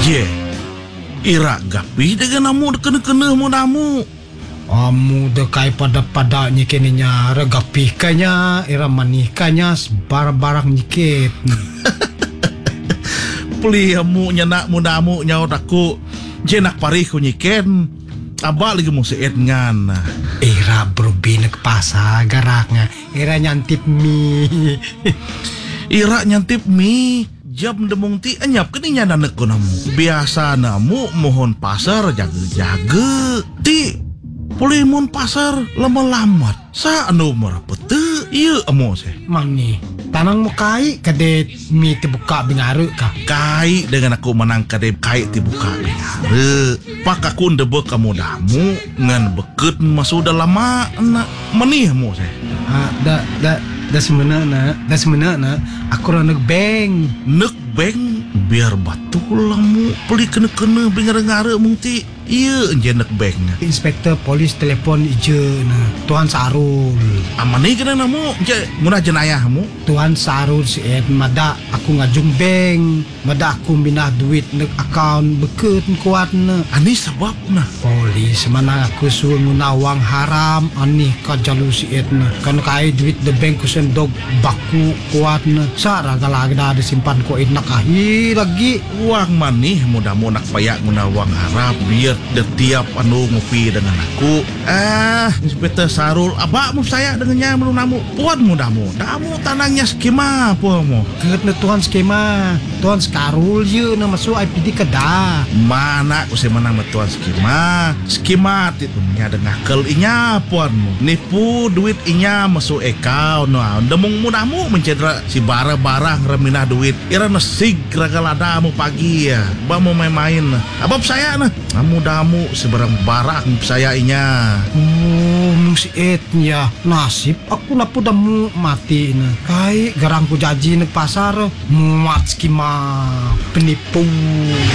Je, ira gapi dengan namu kena-kena mu namu. Amu dekai pada nyikeninya regapi kanya era manikanya barang nyikit. Peli hamu nyenak mudamu nyaut aku. Je nak parih ku nyiken. Abak lagi mu seet ngan. Era berbina ke pasar garaknya. Era nyantip mie. Ira nyantip mi. Jam demung ti anyap keninya nanek ko namu. Biasa namu mohon pasar jaga-jaga. Ti Polimun pasar lama-lamat. Sa anu merapete. Iya amo se. Mani tanang mo kai kadet mi tibuka bingaru ka. Kai dengan aku menang kadep kai tibuka bingare. Pak aku ndebe kamu damu ngan beket masuk dalam anak menih mo se. Da sebenarnya aku ra beng. Nek beng biar batul lamu peli kena-kena bingare-ngare mung ti. Iya enje nek beng. Inspektor polis telepon ijeuna Tuan Sarul. Amani kena namu je munah jenayahmu. Tuan Sarul si Ed mada aku ngajung beng. Mada aku minah duit nek akaun beket kuatna. Ani sebabna. Polis mana aku suruh ngunawang haram ani ka jalu si Edna. Kan kai duit de bank ku sendog baku kuatna. Sara galagi da disimpan ko inak ahi lagi. Uang manih mudah-mudah nak payak ngunawang harap biar tiap anu ngopi dengan aku. Inspektor Sarul, abakmu saya dengannya belum namu. Puan mudamu tanangnya skema puamu. Ket na Tuan skema. Tuan Sarul ye na masuk IPD kada. Mana aku saya menang tuan skema. Skema itu nya dengan kel inya puanmu. Nipu duit inya masuk account. Nah, demung mudamu mencedera si barang-barang reminah duit. Ira nesig ragaladamu pagi ya. Ba mau main-main. Abab saya nah. Mudamu sebarang barang saya inya. Oh, si Ednya nasib aku napu damu mati na. Kai garangku jaji nek pasar muat skema penipu.